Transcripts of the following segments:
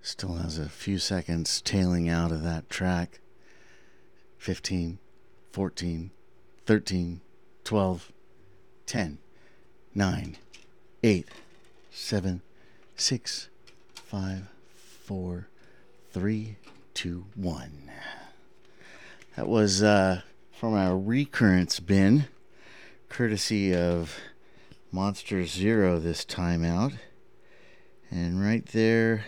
Still has a few seconds tailing out of that track. 15, 14, 13, 12, 10, 9, 8, 7, 6, 5, 4, 3, 2, 1. That was from our recurrence bin, courtesy of Monster Zero this time out. And right there,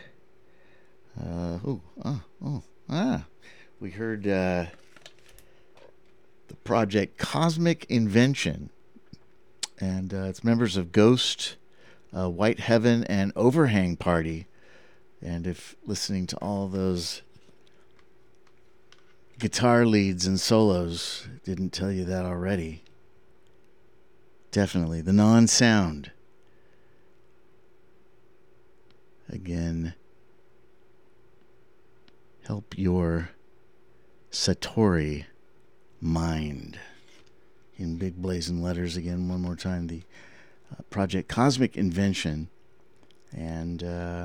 we heard the project Cosmic Invention, and it's members of Ghost, White Heaven, and Overhang Party. And if listening to all those guitar leads and solos didn't tell you that already, definitely the non-sound. Again, help your Satori mind. In big blazing letters again, one more time, the project Cosmic Invention. And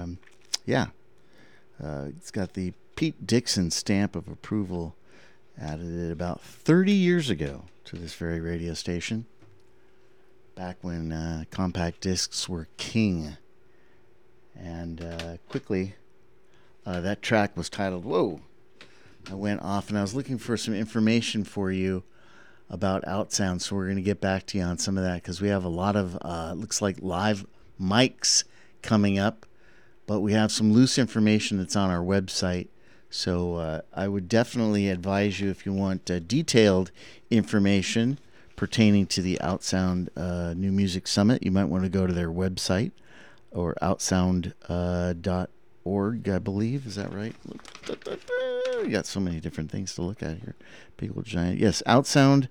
it's got the Pete Dixon stamp of approval, added it about 30 years ago to this very radio station, back when compact discs were king. And quickly, that track was titled, Whoa. I went off and I was looking for some information for you about Outsound, so we're going to get back to you on some of that, because we have a lot of, looks like live mics coming up, but we have some loose information that's on our website. So I would definitely advise you, if you want detailed information pertaining to the Outsound New Music Summit, you might want to go to their website, or outsound.org, I believe. Is that right? We got so many different things to look at here. Big old giant. Yes, Outsound.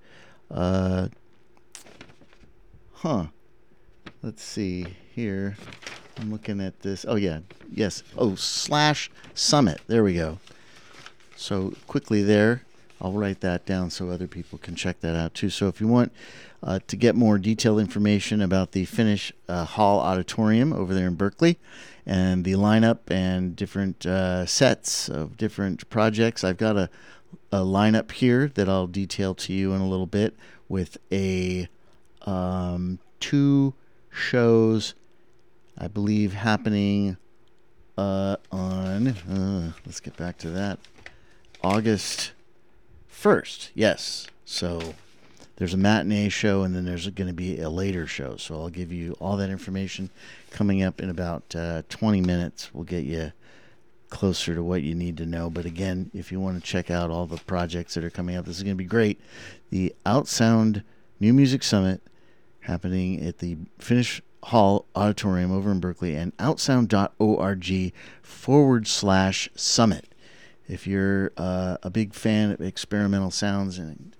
Let's see here. I'm looking at this. Oh, yeah. Yes. Oh, /summit. There we go. So quickly there, I'll write that down so other people can check that out too. So if you want to get more detailed information about the Finnish Hall Auditorium over there in Berkeley, and the lineup and different sets of different projects, I've got a lineup here that I'll detail to you in a little bit, with a 2 shows, I believe, happening on, let's get back to that, August 1st. Yes. So there's a matinee show, and then there's going to be a later show. So I'll give you all that information coming up in about 20 minutes. We'll get you closer to what you need to know. But again, if you want to check out all the projects that are coming up, this is going to be great. The Outsound New Music Summit, happening at the Finnish Hall Auditorium over in Berkeley, and outsound.org/summit. If you're a big fan of experimental sounds and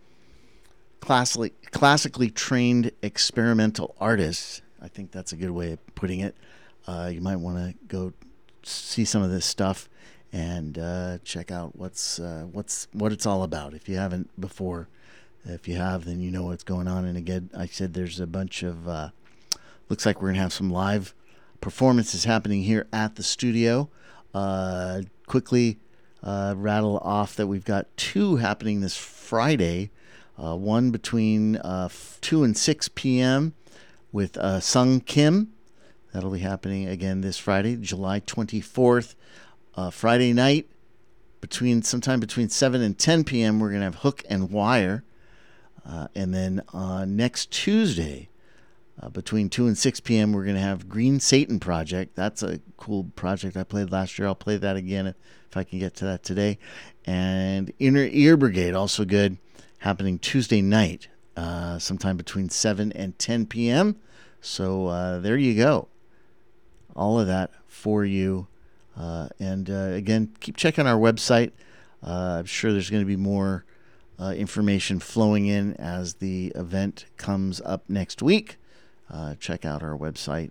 classically trained experimental artists, I think that's a good way of putting it. You might want to go see some of this stuff and check out what it's all about. If you haven't before, if you have, then you know what's going on. And again, I said there's a bunch of looks like we're gonna have some live performances happening here at the studio. Quickly rattle off that we've got 2 happening this Friday. One between 2 and 6 p.m. with Sung Kim. That'll be happening again this Friday, July 24th. Friday night, sometime between 7 and 10 p.m., we're going to have Hook and Wire. And then next Tuesday, between 2 and 6 p.m., we're going to have Green Satan Project. That's a cool project I played last year. I'll play that again if I can get to that today. And Inner Ear Brigade, also good, happening Tuesday night, sometime between 7 and 10 p.m. So there you go. All of that for you. And again, keep checking our website. I'm sure there's going to be more information flowing in as the event comes up next week. Check out our website,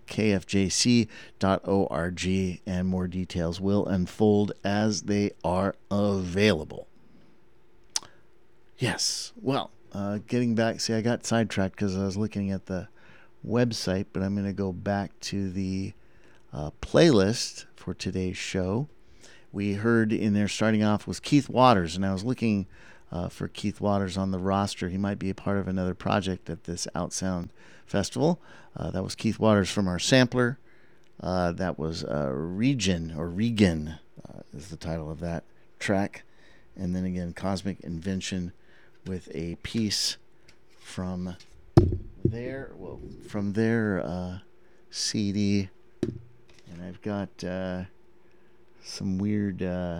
kfjc.org, and more details will unfold as they are available. Yes, well, getting back, I got sidetracked because I was looking at the website, but I'm going to go back to the playlist for today's show. We heard in there starting off was Keith Waters, and I was looking for Keith Waters on the roster. He might be a part of another project at this Outsound Festival. That was Keith Waters from our sampler. That was Regan is the title of that track. And then again, Cosmic Invention with a piece from their CD. And I've got some weird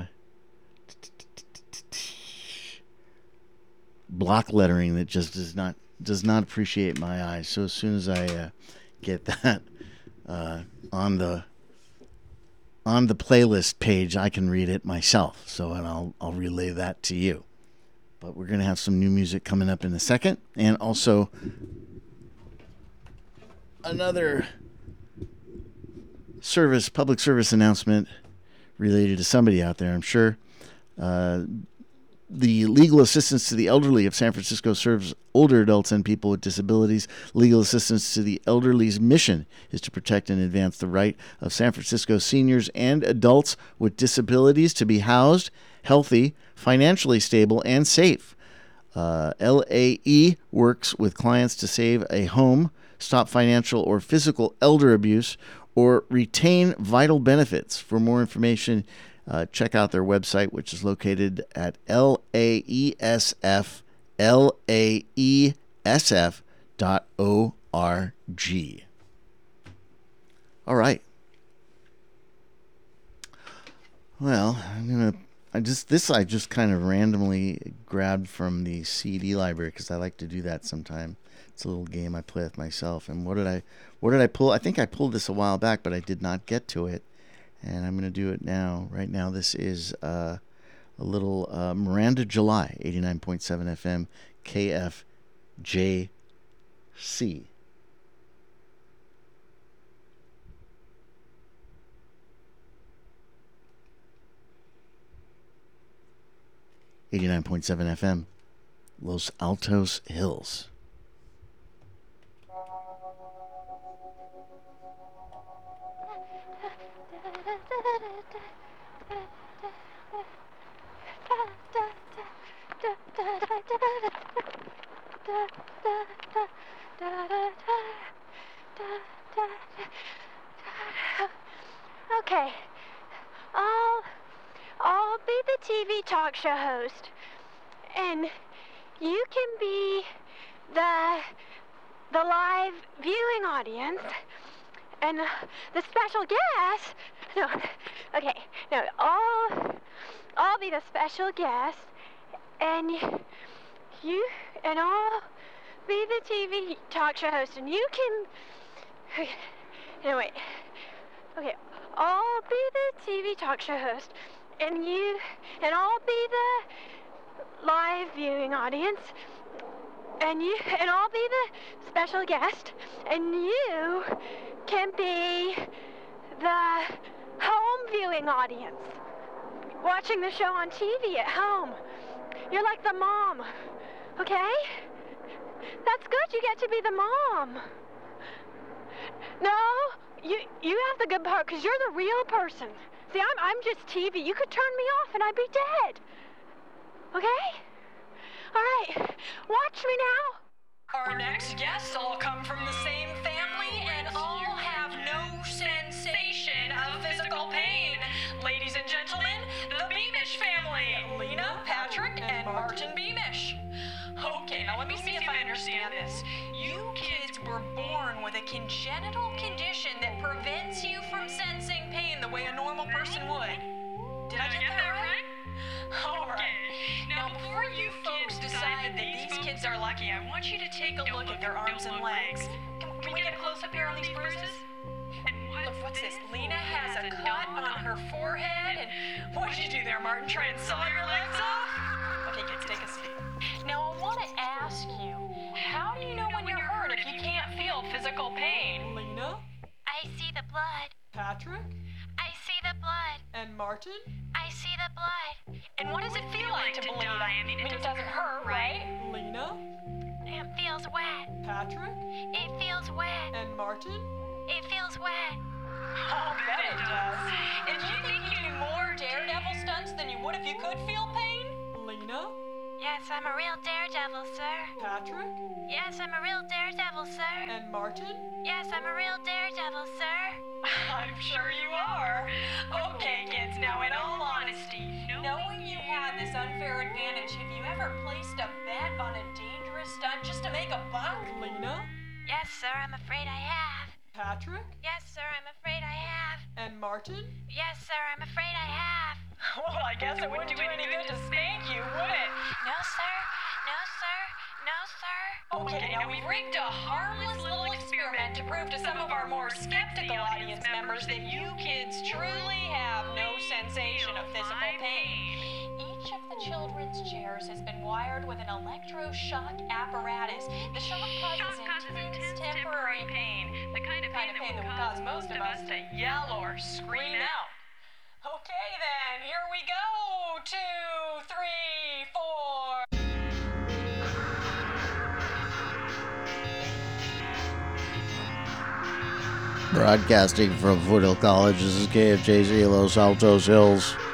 block lettering that just does not appreciate my eyes. So as soon as I get that on the playlist page, I can read it myself. So and I'll relay that to you. But we're gonna have some new music coming up in a second, and also another public service announcement related to somebody out there, I'm sure. The Legal Assistance to the Elderly of San Francisco serves older adults and people with disabilities. Legal Assistance to the Elderly's mission is to protect and advance the right of San Francisco seniors and adults with disabilities to be housed, healthy, financially stable, and safe. LAE works with clients to save a home, stop financial or physical elder abuse, or retain vital benefits. For more information, check out their website, which is located at laesf.org. All right. Well, I just kind of randomly grabbed from the CD library because I like to do that sometime. It's a little game I play with myself. And what did I pull? I think I pulled this a while back, but I did not get to it. And I'm going to do it now. Right now, this is a little Miranda July, 89.7 FM, KFJC. FM, Los Altos Hills. Okay, I'll be the TV talk show host, and you can be the live viewing audience, and the special guest. No, okay, no, I'll be the special guest, and I'll be the TV talk show host, and you can. No, wait. Okay, I'll be the TV talk show host, and I'll be the live viewing audience, and I'll be the special guest, and you can be the home viewing audience, watching the show on TV at home. You're like the mom, okay? That's good, you get to be the mom. No, you have the good part, because you're the real person. See, I'm just TV. You could turn me off and I'd be dead. Okay? All right, watch me now. Our next guests all come from the same family and all have no sensation of physical pain. Ladies and gentlemen, the Beamish family, Lena, Patrick, and Martin Beamish. Okay, now let me see if I understand this. You kids were born with a congenital condition that prevents you from sensing pain the way a normal person would. Did I get that right? All right. Now, before you folks decide that these kids are lucky, I want you to take a look at their arms and legs. Can we get a close-up here on these bruises? Look, what's this? Lena has a cut on her forehead, and what did you do there, Martin? Try and saw your legs off? Okay, kids, take a seat. Now, I want to ask you, how do you know when you're hurt if you can't feel physical pain? Lena? I see the blood. Patrick? I see the blood. And Martin? I see the blood. And what does it feel like to bleed? I mean, it doesn't hurt, right? Lena? It feels wet. Patrick? It feels wet. And Martin? It feels wet. Oh, Yes, I'm a real daredevil, sir. Patrick? Yes, I'm a real daredevil, sir. And Martin? Yes, I'm a real daredevil, sir. I'm sure you are. Okay, kids, now in all honesty, knowing you had this unfair advantage, have you ever placed a bet on a dangerous stunt just to make a buck? Lena? Yes, sir, I'm afraid I have. Patrick? Yes, sir, I'm afraid I have. And Martin? Yes, sir, I'm afraid I have. Well, I guess it wouldn't do any good to spank you, would it? No, sir. No, sir. No, sir. Okay, now we've rigged a harmless little experiment to prove to some of our more skeptical audience members that you kids truly have no sensation of physical pain. Each of the children's chairs has been wired with an electroshock apparatus. The shock causes intense temporary pain, the kind of pain that would cause most of us to yell or scream out. Okay then, here we go. 2, 3, 4. Broadcasting from Foothill College, this is KFJC Los Altos Hills.